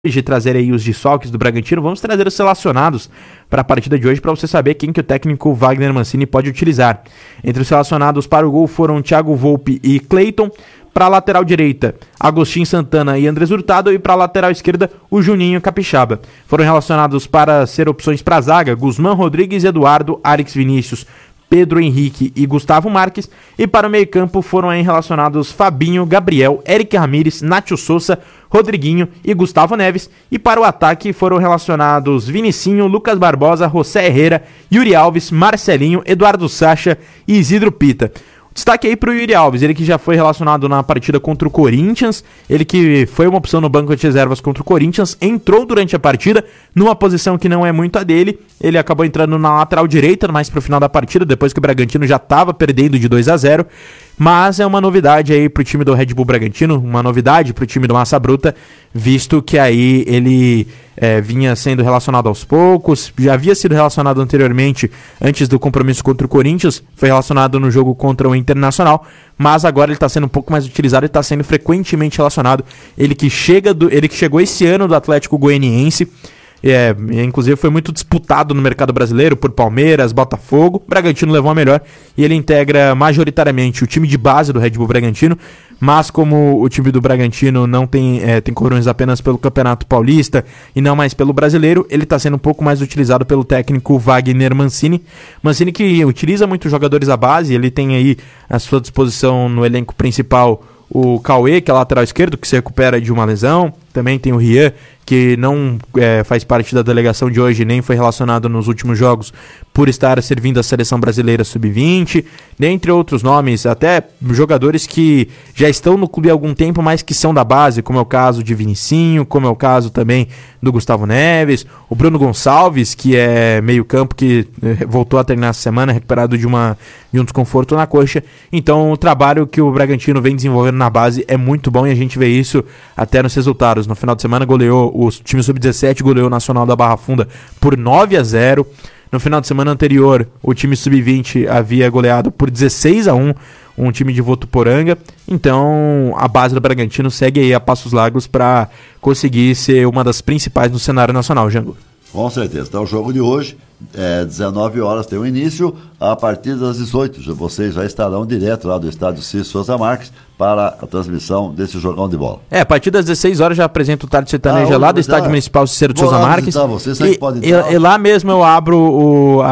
De trazer aí os desfalques do Bragantino, vamos trazer os relacionados para a partida de hoje para você saber quem que o técnico Wagner Mancini pode utilizar. Entre os relacionados para o gol foram Thiago Volpi e Cleiton, para a lateral direita Agostinho Santana e Andrés Hurtado e para a lateral esquerda o Juninho Capixaba. Foram relacionados para ser opções para a zaga Guzmán Rodrigues, Eduardo, Arix Vinícius, Pedro Henrique e Gustavo Marques, e para o meio-campo foram aí relacionados Fabinho, Gabriel, Eric Ramírez, Nacho Souza, Rodriguinho e Gustavo Neves, e para o ataque foram relacionados Vinicinho, Lucas Barbosa, José Herrera, Yuri Alves, Marcelinho, Eduardo Sacha e Isidro Pita. Destaque aí para o Yuri Alves, ele que já foi relacionado na partida contra o Corinthians, ele que foi uma opção no banco de reservas contra o Corinthians, entrou durante a partida numa posição que não é muito a dele, ele acabou entrando na lateral direita mais pro final da partida, depois que o Bragantino já estava perdendo de 2-0, mas é uma novidade aí pro time do Red Bull Bragantino, uma novidade pro time do Massa Bruta, visto que aí ele vinha sendo relacionado aos poucos, já havia sido relacionado anteriormente, antes do compromisso contra o Corinthians, foi relacionado no jogo contra o Internacional, mas agora ele está sendo um pouco mais utilizado e está sendo frequentemente relacionado. Ele que chegou esse ano do Atlético Goianiense, inclusive foi muito disputado no mercado brasileiro por Palmeiras, Botafogo. O Bragantino levou a melhor e ele integra majoritariamente o time de base do Red Bull Bragantino, mas como o time do Bragantino não tem cordões apenas pelo Campeonato Paulista e não mais pelo Brasileiro, ele está sendo um pouco mais utilizado pelo técnico Wagner Mancini. Mancini que utiliza muitos jogadores à base, ele tem aí à sua disposição no elenco principal o Cauê, que é lateral esquerdo, que se recupera de uma lesão. Também tem o Rian, que não faz parte da delegação de hoje, nem foi relacionado nos últimos jogos por estar servindo a Seleção Brasileira Sub-20, dentre outros nomes, até jogadores que já estão no clube há algum tempo, mas que são da base, como é o caso de Vinicinho, como é o caso também do Gustavo Neves, o Bruno Gonçalves, que é meio campo, que voltou a treinar essa semana, recuperado de um desconforto na coxa. Então o trabalho que o Bragantino vem desenvolvendo na base é muito bom e a gente vê isso até nos resultados. No final de semana goleou o time Sub-17, goleou o Nacional da Barra Funda por 9-0. No final de semana anterior, o time Sub-20 havia goleado por 16-1 um time de Votuporanga. Então, a base do Bragantino segue aí a passos largos para conseguir ser uma das principais no cenário nacional, Jango. Com certeza. Então, o jogo de hoje, 19 horas tem o início, a partir das 18. Vocês já estarão direto lá do estádio Cícero Souza Marques para a transmissão desse jogão de bola. A partir das 16 horas já apresento o Tarde Sertaneja lá do estádio municipal Cícero Souza Marques. E lá mesmo eu abro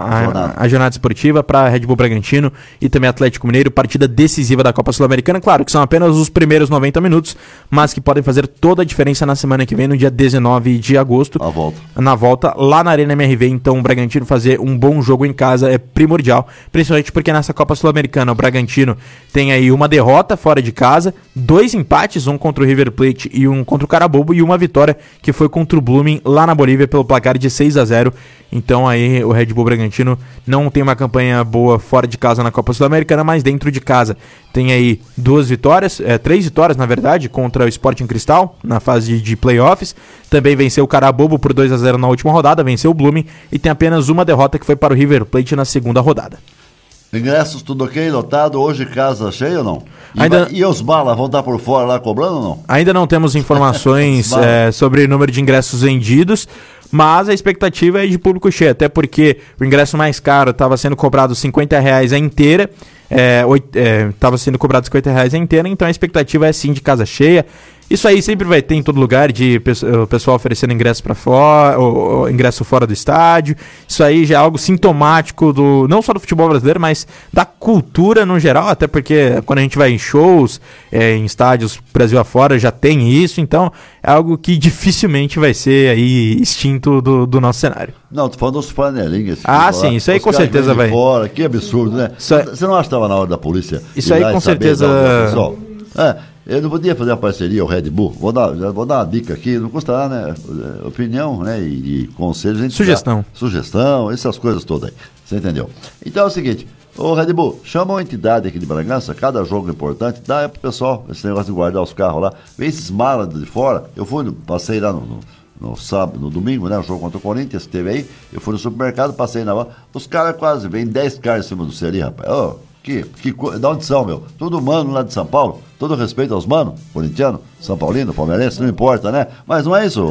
a jornada esportiva para Red Bull Bragantino e também Atlético Mineiro, partida decisiva da Copa Sul-Americana. Claro que são apenas os primeiros 90 minutos, mas que podem fazer toda a diferença na semana que vem, no dia 19 de agosto. Na volta, lá na Arena MRV. Então o Bragantino fazer um bom jogo em casa é primordial, principalmente porque nessa Copa Sul-Americana o Bragantino tem aí uma derrota fora de casa, 2 empates, um contra o River Plate e um contra o Carabobo, e uma vitória que foi contra o Blooming lá na Bolívia pelo placar de 6-0. Então aí o Red Bull Bragantino não tem uma campanha boa fora de casa na Copa Sul-Americana, mas dentro de casa tem aí 3 vitórias na verdade, contra o Sporting Cristal na fase de playoffs. Também venceu o Carabobo por 2-0 na última rodada, venceu o Blooming e tem apenas uma derrota que foi para o River Plate na segunda rodada. Ingressos tudo ok, lotado, hoje casa cheia ou não? E os balas vão estar por fora lá cobrando ou não? Ainda não temos informações sobre o número de ingressos vendidos, mas a expectativa é de público cheio, até porque o ingresso mais caro estava sendo cobrado R$50 a inteira, estava sendo cobrado R$50 a inteira, então a expectativa é sim de casa cheia. Isso aí sempre vai ter em todo lugar, de o pessoal oferecendo ingresso para fora, ou ingresso fora do estádio. Isso aí já é algo sintomático não só do futebol brasileiro, mas da cultura no geral, até porque quando a gente vai em shows, em estádios Brasil afora, já tem isso. Então é algo que dificilmente vai ser aí extinto do nosso cenário. Não, tô falando dos panelinhas. Sim, isso aí com certeza vai. Fora, que absurdo, né? Você não acha que estava na hora da polícia? Isso aí com certeza. Eu não podia fazer uma parceria ao Red Bull. Vou dar uma dica aqui, não custa nada, né? Opinião, né? E conselhos. Sugestão, essas coisas todas aí. Você entendeu? Então é o seguinte, ô Red Bull, chama uma entidade aqui de Bragança, cada jogo importante, dá pro pessoal esse negócio de guardar os carros lá. Vem esses malas de fora. Eu passei lá no sábado, no domingo, né? O jogo contra o Corinthians, que teve aí. Eu fui no supermercado, passei na hora. Os caras quase vêm 10 caras em cima do C ali, rapaz. Da onde são, meu? Tudo mano lá de São Paulo. Todo respeito aos manos, corintiano, são paulino, palmeirense, não importa, né? Mas não é isso.